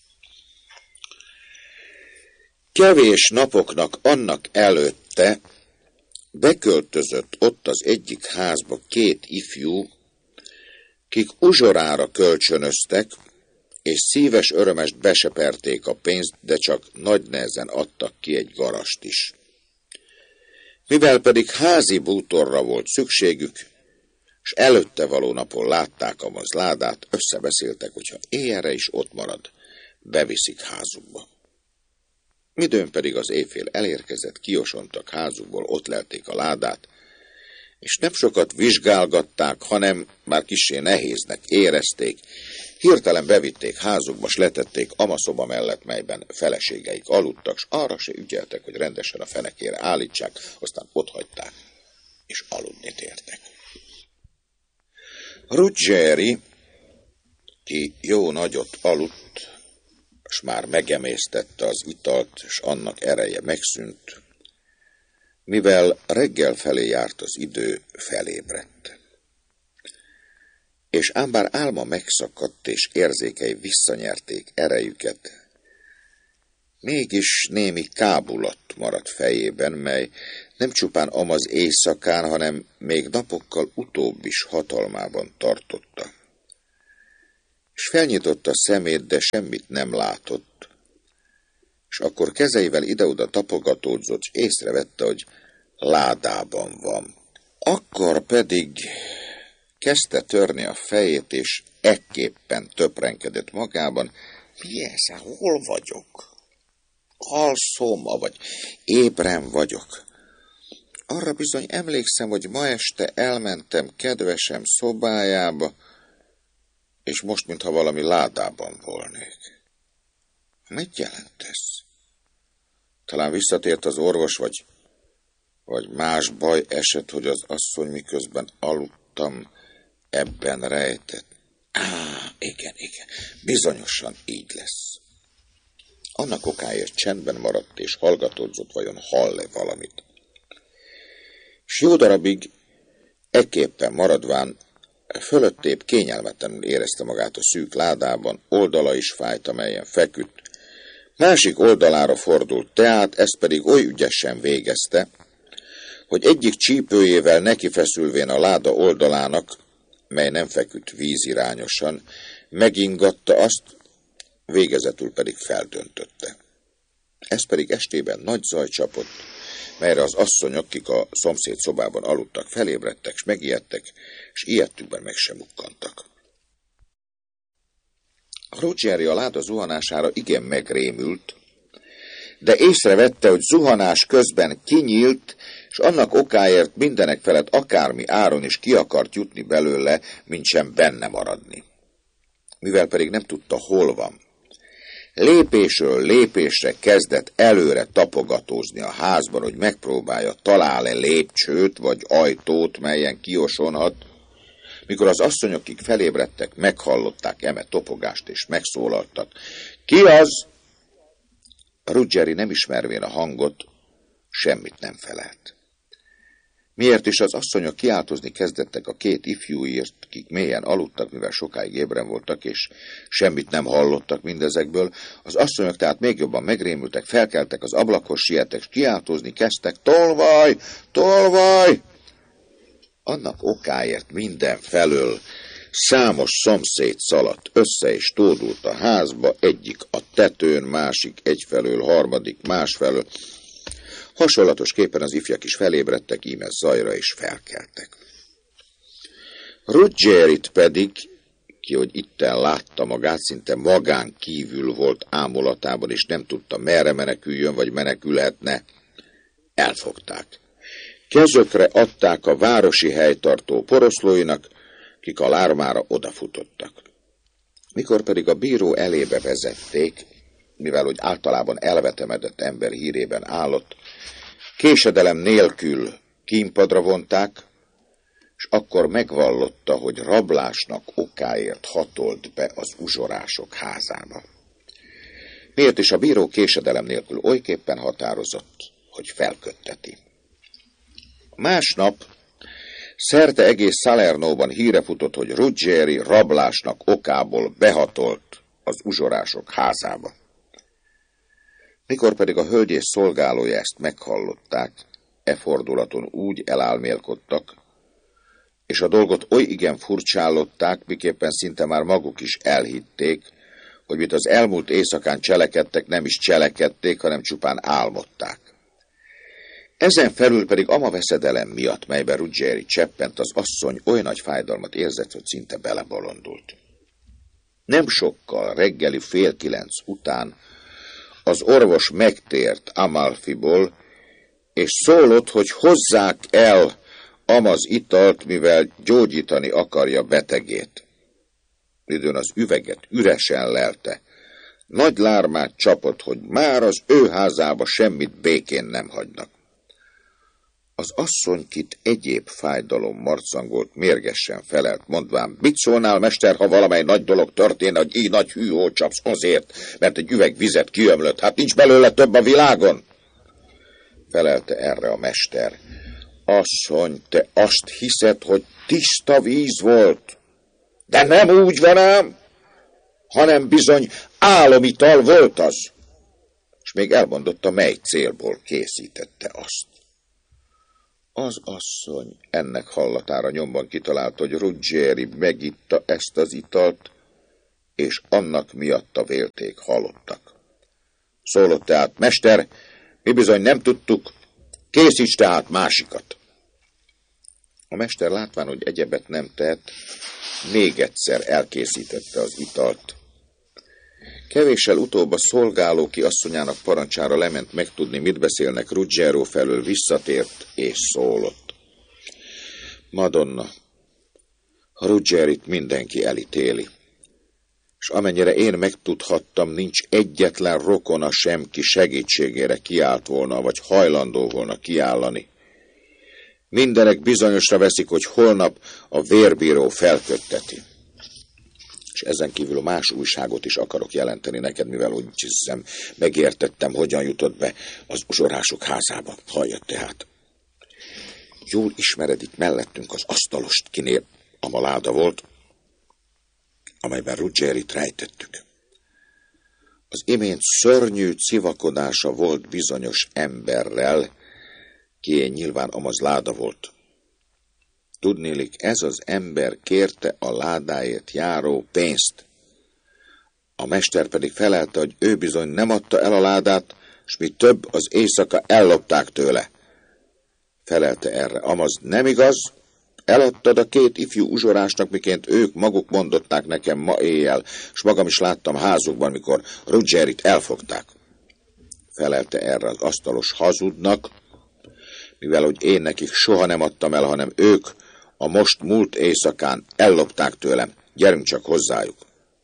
Kevés napoknak annak előtte beköltözött ott az egyik házba két ifjú, kik uzsorára kölcsönöztek, és szíves örömest beseperték a pénzt, de csak nagy nehezen adtak ki egy garast is. Mivel pedig házi bútorra volt szükségük, s előtte való napon látták a mazládát, összebeszéltek, hogyha éjjelre is ott marad, beviszik házukba. Midőn pedig az éjfél elérkezett, kiosontak házukból, ott lelték a ládát, és nem sokat vizsgálgatták, hanem már kissé nehéznek érezték, hirtelen bevitték házukba, s letették amaszoba mellett, melyben feleségeik aludtak, s arra se ügyeltek, hogy rendesen a fenekére állítsák, aztán otthagyták, és aludni tértek. Ruggieri, ki jó nagyot aludt, s már megemésztette az italt, s annak ereje megszűnt, mivel reggel felé járt az idő, felébredt. És ám bár álma megszakadt, és érzékei visszanyerték erejüket, Mégis némi kábulat maradt fejében, mely nem csupán amaz éjszakán, hanem még napokkal utóbb is hatalmában tartotta. És felnyitotta szemét, de semmit nem látott, és akkor kezeivel ide-oda tapogatódzott, és észrevette, hogy ládában van. Akkor pedig kezdte törni a fejét, és ekképpen töprenkedett magában: mi ez? Hol vagyok? Alszom, vagy ébren vagyok? Arra bizony emlékszem, hogy ma este elmentem kedvesem szobájába, és most, mintha valami ládában volnék. Mit jelent ez? Talán visszatért az orvos, vagy, vagy más baj esett, hogy az asszony, miközben aludtam, ebben rejtett. Á, igen, igen, bizonyosan így lesz. Annak okáért csendben maradt, és hallgatódzott, vajon hall-e valamit. S jó darabig ekképpen maradván fölöttébb kényelmetlenül érezte magát a szűk ládában, oldala is fájt, amelyen feküdt. Másik oldalára fordult teát, ezt pedig oly ügyesen végezte, hogy egyik csípőjével nekifeszülvén a láda oldalának, mely nem feküdt vízirányosan, megingatta azt, végezetül pedig feldöntötte. Ez pedig estében nagy zaj csapott, melyre az asszonyok, akik a szomszéd szobában aludtak, felébredtek, s megijedtek, és ijedtükben meg sem mukkantak. Rogeri a láda zuhanására igen megrémült, de észrevette, hogy zuhanás közben kinyílt, és annak okáért mindenek felett akármi áron is ki akart jutni belőle, mint sem benne maradni. Mivel pedig nem tudta, hol van, lépésről lépésre kezdett előre tapogatózni a házban, hogy megpróbálja, talál-e lépcsőt vagy ajtót, melyen kiosonhat. Mikor az asszonyok, akik felébredtek, meghallották eme topogást, és megszólaltak: ki az? Rogeri nem ismervén a hangot, semmit nem felelt. Miért is az asszonyok kiáltozni kezdettek a két ifjúért, akik mélyen aludtak, mivel sokáig ébren voltak, és semmit nem hallottak mindezekből, az asszonyok tehát még jobban megrémültek, felkeltek, az ablakhoz siettek, és kiáltozni kezdtek: tolvaj! Tolvaj! Annak okáért minden felől számos szomszéd szaladt össze, és tódult a házba, egyik a tetőn, másik egyfelől, harmadik másfelől. Hasonlatosképpen az ifjak is felébredtek, íme zajra is felkeltek. Rogerit pedig, ki, hogy itten látta magát, szinte magán kívül volt ámulatában, és nem tudta, merre meneküljön, vagy menekülhetne, elfogták. Kezökre adták a városi helytartó poroszlóinak, kik a lármára odafutottak. Mikor pedig a bíró elébe vezették, mivel hogy általában elvetemedett ember hírében állott, késedelem nélkül kínpadra vonták, és akkor megvallotta, hogy rablásnak okáért hatolt be az uzsorások házába. Miért is a bíró késedelem nélkül olyképpen határozott, hogy felkötteti. Másnap szerte egész Salernóban híre futott, hogy Rogeri rablásnak okából behatolt az uzsorások házába. Mikor pedig a hölgyész szolgálója ezt meghallották, e fordulaton úgy elálmélkodtak, és a dolgot oly igen furcsállották, miképpen szinte már maguk is elhitték, hogy mit az elmúlt éjszakán cselekedtek, nem is cselekedték, hanem csupán álmodták. Ezen felül pedig ama veszedelem miatt, melyben Rogeri cseppent, az asszony oly nagy fájdalmat érzett, hogy szinte belebolondult. Nem sokkal reggeli fél kilenc után az orvos megtért Amalfiból, és szólott, hogy hozzák el amaz italt, mivel gyógyítani akarja betegét. Midőn az üveget üresen lelte, nagy lármát csapott, hogy már az ő házába semmit békén nem hagynak. Az asszony, kit egyéb fájdalom marcangolt, mérgesen felelt, mondván: mit szólnál, mester, ha valamely nagy dolog történne, hogy így nagy hűhó csapsz azért, mert egy üveg vizet kiömlött, hát nincs belőle több a világon? Felelte erre a mester: asszony, te azt hiszed, hogy tiszta víz volt, de nem úgy van ám, hanem bizony álomital volt az. és még elmondotta, mely célból készítette azt. Az asszony ennek hallatára nyomban kitalálta, hogy Ruggieri megitta ezt az italt, és annak miatta vélték halottak. Szólott tehát: mester, mi bizony nem tudtuk, készíts tehát másikat. A mester látván, hogy egyebet nem tehet, még egyszer elkészítette az italt. Kevéssel utóbb a szolgáló, ki asszonyának parancsára lement megtudni, mit beszélnek Ruggiero felől, visszatért és szólott: Madonna, a Ruggierit mindenki elítéli, és amennyire én megtudhattam, nincs egyetlen rokona sem, ki segítségére kiállt volna, vagy hajlandó volna kiállani. Mindenek bizonyosra veszik, hogy holnap a vérbíró felkötteti. És ezen kívül más újságot is akarok jelenteni neked, mivel úgy hiszem, megértettem, hogyan jutott be az uzsorások házába. Hallja tehát. Jól ismered itt mellettünk az asztalost, kinél amaláda volt, amelyben Ruggierit rejtettük. Az imént szörnyű civakodása volt bizonyos emberrel, ki nyilván amaz láda volt. Tudnélik, ez az ember kérte a ládáért járó pénzt. A mester pedig felelte, hogy ő bizony nem adta el a ládát, s mi több, az éjszaka ellopták tőle. Felelte erre: amaz nem igaz, eladtad a két ifjú uzsorásnak, miként ők maguk mondották nekem ma éjjel, s magam is láttam házukban, mikor Ruggierit elfogták. Felelte erre az asztalos hazudnak, mivel hogy én nekik soha nem adtam el, hanem ők a most múlt éjszakán ellopták tőlem, gyerünk csak hozzájuk.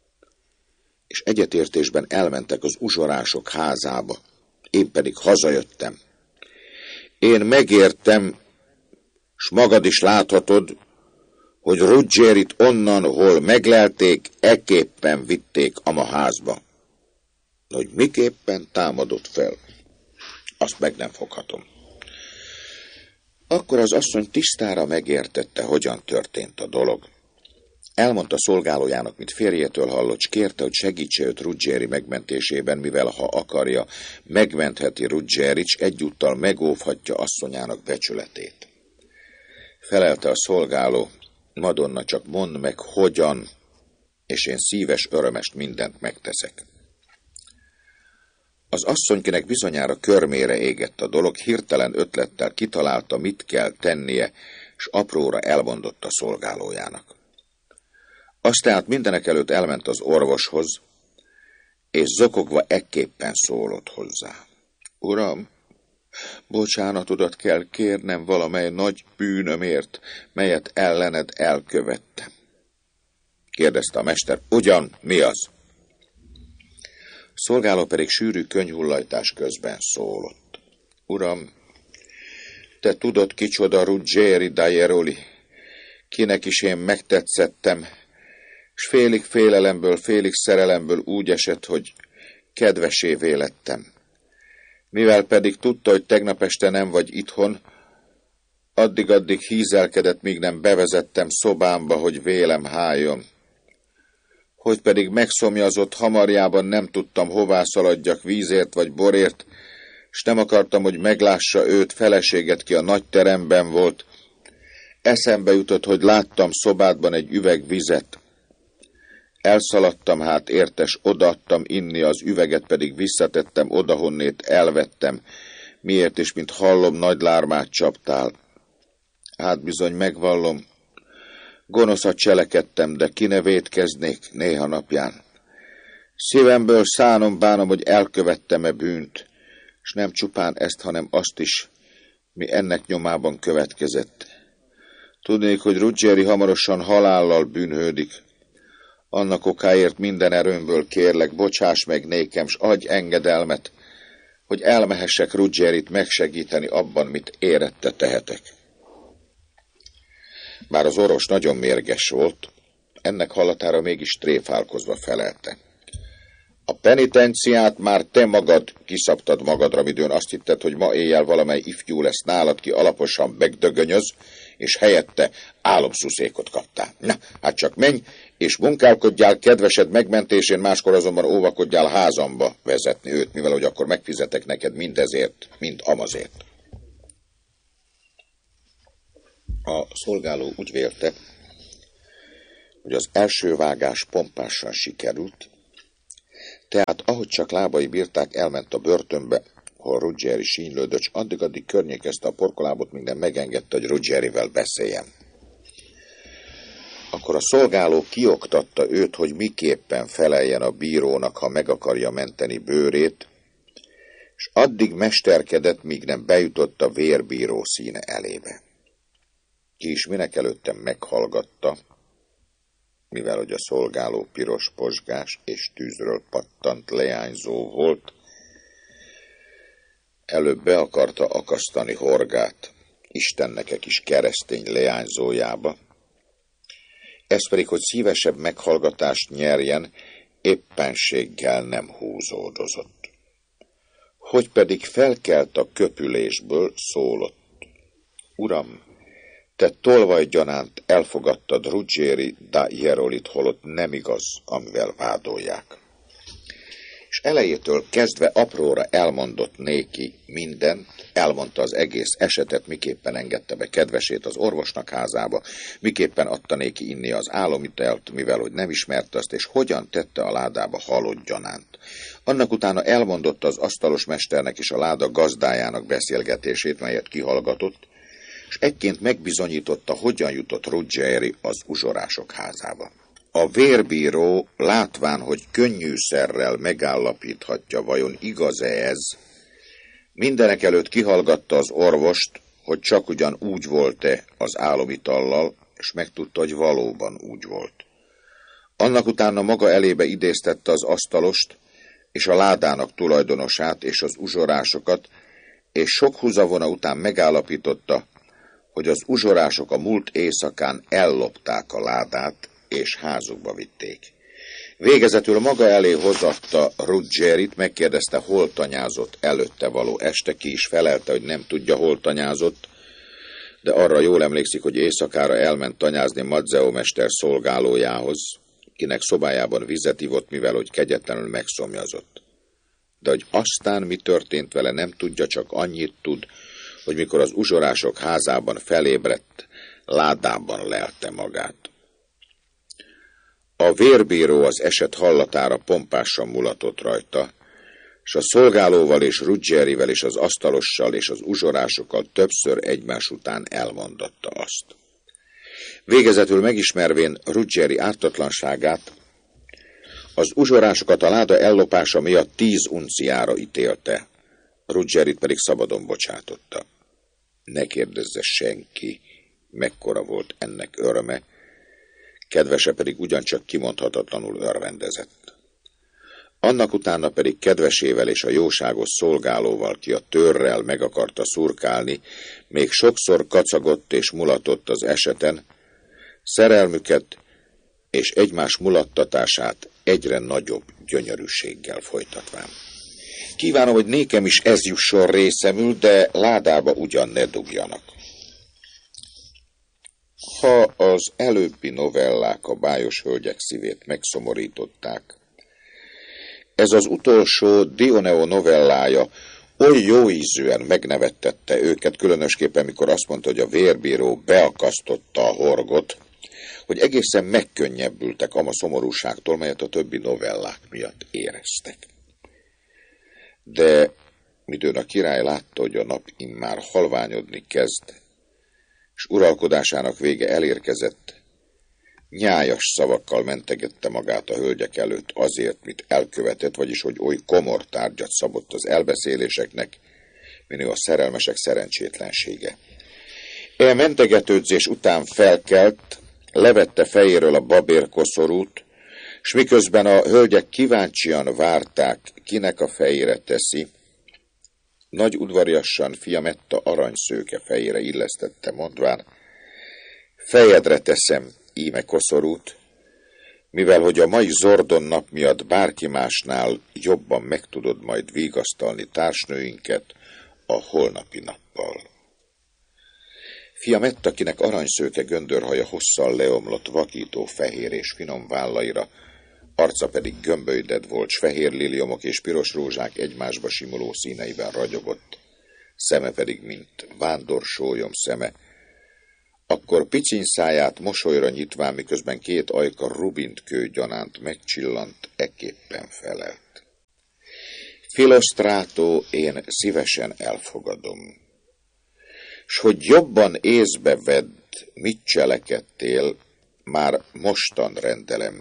És egyetértésben elmentek az uzsorások házába, én pedig hazajöttem. Én megértem, s magad is láthatod, hogy Ruggierit onnan, hol meglelték, ekképpen vitték ama házba. Hogy miképpen támadott fel, azt meg nem foghatom. Akkor az asszony tisztára megértette, hogyan történt a dolog. Elmondta szolgálójának, mit férjétől hallott, s kérte, hogy segítse őt Ruggieri megmentésében, mivel ha akarja, megmentheti Ruggierit, s egyúttal megóvhatja asszonyának becsületét. Felelte a szolgáló: Madonna, csak mondd meg, hogyan, és én szíves örömest mindent megteszek. Az asszonykinek bizonyára körmére égett a dolog, hirtelen ötlettel kitalálta, mit kell tennie, s apróra elmondotta szolgálójának. Azt tehát mindenek előtt elment az orvoshoz, és zokogva ekképpen szólott hozzá: Uram, bocsánatodat kell kérnem valamely nagy bűnömért, melyet ellened elkövettem. Kérdezte a mester: ugyan, mi az? A szolgáló pedig sűrű könnyhullajtás közben szólott: Uram, te tudod, kicsoda Ruggieri da Jeroli, kinek is én megtetszettem, s félig félelemből, félig szerelemből úgy esett, hogy kedvesévé lettem. Mivel pedig tudta, hogy tegnap este nem vagy itthon, addig-addig hízelkedett, míg nem bevezettem szobámba, hogy vélem háljon. Hogy pedig megszomjazott hamarjában, nem tudtam, hová szaladjak, vízért vagy borért, s nem akartam, hogy meglássa őt, feleséget, ki a nagy teremben volt. Eszembe jutott, hogy láttam szobádban egy üveg vizet. Elszaladtam hát értes, odaadtam inni, az üveget pedig visszatettem oda, honnét elvettem. Miért is, mint hallom, nagy lármát csaptál. Hát bizony megvallom, gonoszat cselekedtem, de ki ne vétkeznék néha napján. Szívemből szánom bánom, hogy elkövettem-e bűnt, s nem csupán ezt, hanem azt is, mi ennek nyomában következett. Tudnék, hogy Ruggieri hamarosan halállal bűnhődik. Annak okáért minden erőmből kérlek, bocsáss meg nékem, s adj engedelmet, hogy elmehessek Ruggierit megsegíteni abban, mit érette tehetek. Bár az orvos nagyon mérges volt, ennek hallatára mégis tréfálkozva felelte: A penitenciát már te magad kiszabtad magadra, midőn azt hitted, hogy ma éjjel valamely ifjú lesz nálad, ki alaposan megdögönyöz, és helyette álomszuszékot kaptál. Na, hát csak menj, és munkálkodjál kedvesed megmentésén, máskor azonban óvakodjál házamba vezetni őt, mivel hogy akkor megfizetek neked mindezért, mind amazért. A szolgáló úgy vélte, hogy az első vágás pompásan sikerült, tehát ahogy csak lábai bírták, elment a börtönbe, hol Ruggieri sínylődött, s addig-addig környékezte a porkolábot, minden megengedte, hogy Ruggierivel beszéljen. Akkor a szolgáló kioktatta őt, hogy miképpen feleljen a bírónak, ha meg akarja menteni bőrét, és addig mesterkedett, míg nem bejutott a vérbíró színe elébe. Ki is minek előttem meghallgatta, mivel hogy a szolgáló piros posgás és tűzről pattant leányzó volt, előbb be akarta akasztani Horgát, Istennek egy kis keresztény leányzójába, ez pedig, hogy szívesebb meghallgatást nyerjen, éppenséggel nem húzódozott. Hogy pedig felkelt a köpülésből, szólott: Uram, te tolvajgyanánt elfogadtad Ruggieri da Jerolit, holott nem igaz, amivel vádolják. És elejétől kezdve apróra elmondott néki mindent, elmondta az egész esetet, miképpen engedte be kedvesét az orvosnak házába, miképpen adta néki inni az álomitelt, mivel hogy nem ismerte azt, és hogyan tette a ládába halott gyanánt. Annak utána elmondotta az asztalos mesternek és a láda gazdájának beszélgetését, melyet kihallgatott, és ekként megbizonyította, hogyan jutott Ruggieri az uzsorások házába. A vérbíró, látván, hogy könnyűszerrel megállapíthatja, vajon igaz-e ez, mindenek előtt kihallgatta az orvost, hogy csak ugyan úgy volt-e az álomitallal, és megtudta, hogy valóban úgy volt. Annak utána maga elébe idéztette az asztalost, és a ládának tulajdonosát, és az uzsorásokat, és sok húzavona után megállapította, hogy az uzsorások a múlt éjszakán ellopták a ládát, és házukba vitték. Végezetül maga elé hozatta Ruggierit, megkérdezte, hol tanyázott előtte való este, ki is felelte, hogy nem tudja, hol tanyázott, de arra jól emlékszik, hogy éjszakára elment tanyázni Mazzeo mester szolgálójához, kinek szobájában vizet ivott, mivel hogy kegyetlenül megszomjazott. De hogy aztán mi történt vele, nem tudja, csak annyit tud, hogy mikor az uzsorások házában felébredt, ládában lelte magát. A vérbíró az eset hallatára pompásan mulatott rajta, és a szolgálóval és Ruggierivel és az asztalossal és az uzsorásokkal többször egymás után elmondatta azt. Végezetül megismervén Ruggieri ártatlanságát, az uzsorásokat a láda ellopása miatt tíz unciára ítélte, Ruggierit pedig szabadon bocsátotta. Ne kérdezze senki, mekkora volt ennek öröme, kedvese pedig ugyancsak kimondhatatlanul örvendezett. Annak utána pedig kedvesével és a jóságos szolgálóval, ki a törrel meg akarta szurkálni, még sokszor kacagott és mulatott az eseten, szerelmüket és egymás mulattatását egyre nagyobb gyönyörűséggel folytatván. Kívánom, hogy nékem is ez jusson részemül, de ládába ugyan ne dugjanak. Ha az előbbi novellák a bájos hölgyek szívét megszomorították, ez az utolsó Dioneo novellája oly jóízűen megnevettette őket, különösképpen mikor azt mondta, hogy a vérbíró beakasztotta a horgot, hogy egészen megkönnyebbültek ama szomorúságtól, melyet a többi novellák miatt éreztek. De midőn a király látta, hogy a nap immár halványodni kezd, és uralkodásának vége elérkezett, nyájas szavakkal mentegette magát a hölgyek előtt azért, mit elkövetett, vagyis hogy oly komor tárgyat szabott az elbeszéléseknek, minő a szerelmesek szerencsétlensége. E mentegetődzés után felkelt, levette fejéről a babérkoszorút, s miközben a hölgyek kíváncsian várták, kinek a fejére teszi, nagy udvariassan Fiametta aranyszőke fejére illesztette, mondván: fejedre teszem íme koszorút, mivel hogy a mai zordon nap miatt bárki másnál jobban meg tudod majd vigasztalni társnőinket a holnapi nappal. Fia Mett, akinek aranyszőke göndörhaja hosszal leomlott vakító fehér és finom vállaira, arca pedig gömbölyded volt, s fehér liliomok és piros rózsák egymásba simuló színeiben ragyogott, szeme pedig, mint vándorsólyom szeme, akkor piciny száját mosolyra nyitván, miközben két ajka rubintkő gyanánt megcsillant, ekképpen felelt. Philosztrátó, én szívesen elfogadom, s hogy jobban észbe vedd, mit cselekedtél, már mostan rendelem.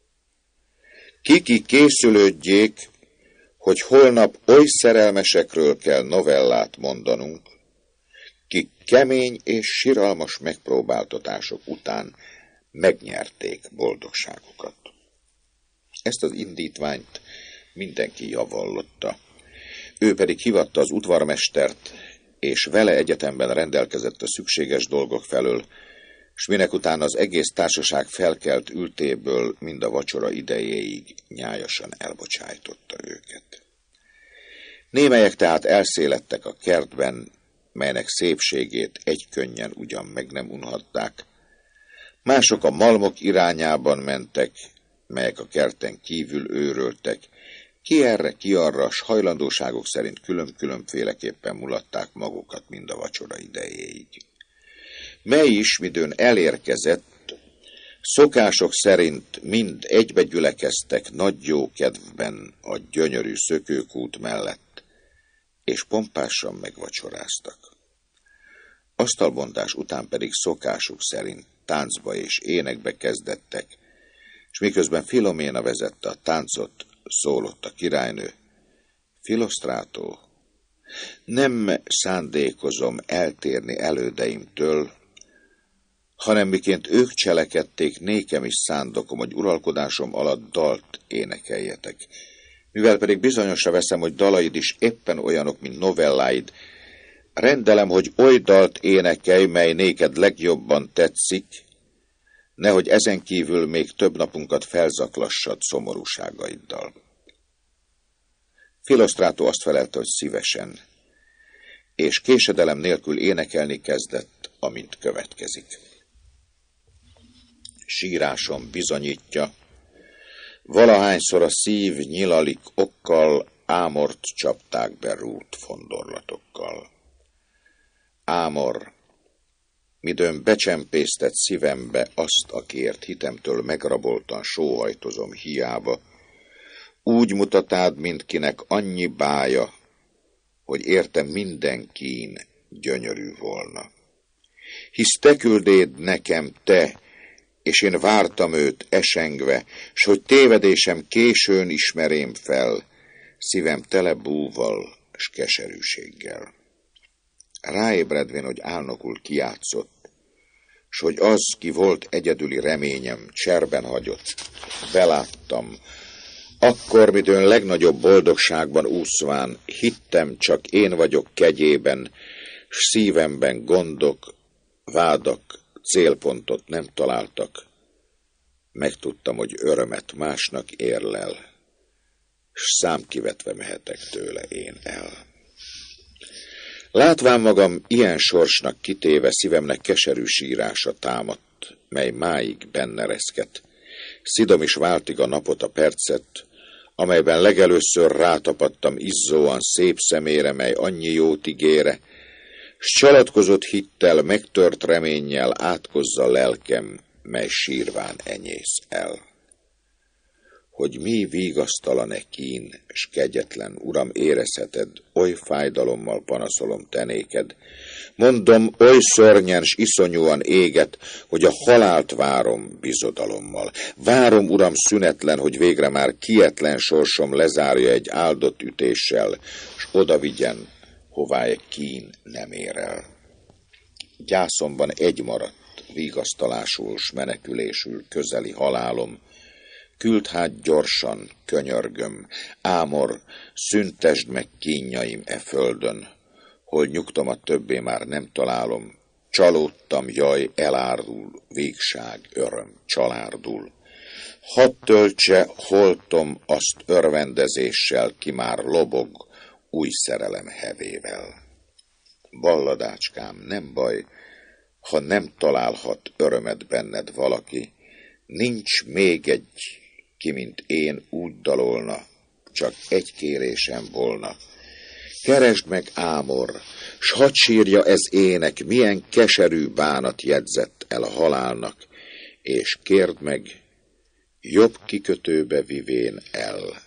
Kiki készülődjék, hogy holnap oly szerelmesekről kell novellát mondanunk, kik kemény és siralmas megpróbáltatások után megnyerték boldogságukat. Ezt az indítványt mindenki javallotta. Ő pedig hivatta az udvarmestert, és vele egyetemben rendelkezett a szükséges dolgok felől, s minek után az egész társaság felkelt ültéből mind a vacsora idejéig nyájasan elbocsájtotta őket. Némelyek tehát elszélettek a kertben, melynek szépségét egykönnyen ugyan meg nem unhatták. Mások a malmok irányában mentek, melyek a kerten kívül őröltek, ki erre, ki arra, s hajlandóságok szerint külön-különféleképpen mulatták magukat mind a vacsora idejéig. Mely is, midőn elérkezett, szokások szerint mind egybe gyülekeztek nagy jókedvben a gyönyörű szökőkút mellett, és pompásan megvacsoráztak. Asztalbontás után pedig szokásuk szerint táncba és énekbe kezdettek, és miközben Filoména vezette a táncot, szólott a királynő: Philosztrátó, nem szándékozom eltérni elődeimtől, hanem miként ők cselekedték, nékem is szándokom, hogy uralkodásom alatt dalt énekeljetek. Mivel pedig bizonyosra veszem, hogy dalaid is éppen olyanok, mint novelláid, rendelem, hogy oly dalt énekelj, mely néked legjobban tetszik, nehogy ezen kívül még több napunkat felzaklassad szomorúságaiddal. Philosztrátó azt felelte, hogy szívesen, és késedelem nélkül énekelni kezdett, amint következik. Sírásom bizonyítja, valahányszor a szív nyilalik okkal, Ámort csapták be rút fondorlatokkal. Ámor, midőn becsempésztett szívembe azt, akiért hitemtől megraboltan sóhajtozom hiába, úgy mutatád, mint kinek annyi bája, hogy értem minden kín gyönyörű volna. Hisz te küldéd nekem, te, és én vártam őt esengve, s hogy tévedésem későn ismerém fel, szívem tele búval s keserűséggel. Ráébredvén, hogy álnokul kijátszott, s hogy az, ki volt egyedüli reményem, cserben hagyott, beláttam, akkor, midőn legnagyobb boldogságban úszván, hittem, csak én vagyok kegyében, s szívemben gondok, vádak, célpontot nem találtak. Megtudtam, hogy örömet másnak érlel, s számkivetve mehetek tőle én el. Látván magam ilyen sorsnak kitéve, szívemnek keserű sírása támadt, mely máig benne reszket. Szidom is váltig a napot, a percet, amelyben legelőször rátapadtam izzóan szép szemére, mely annyi jót ígére, s csalatkozott hittel, megtört reménnyel átkozza lelkem, mely sírván enyész el. Hogy mi vigasztalan-e kín, s kegyetlen, uram, érezheted, oly fájdalommal panaszolom te néked. Mondom, oly szörnyen s iszonyúan éget, hogy a halált várom bizodalommal. Várom, uram, szünetlen, hogy végre már kietlen sorsom lezárja egy áldott ütéssel, s oda vigyen, hová egy kín nem ér el. Gyászomban egy maradt, vigasztalásul s menekülésül közeli halálom. Küld hát gyorsan, könyörgöm, Ámor, szüntesd meg kínjaim e földön, hol nyugtomat többé már nem találom. Csalódtam, jaj, elárul, végság, öröm, csalárdul. Hadd töltse holtom azt örvendezéssel, ki már lobog új szerelem hevével. Balladácskám, nem baj, ha nem találhat örömet benned valaki, nincs még egy, ki mint én úgy dalolna, csak egy kérésem volna. Keresd meg, Ámor, s hadd sírja ez ének, milyen keserű bánat jegyzett el a halálnak, és kérd meg, jobb kikötőbe vivén el.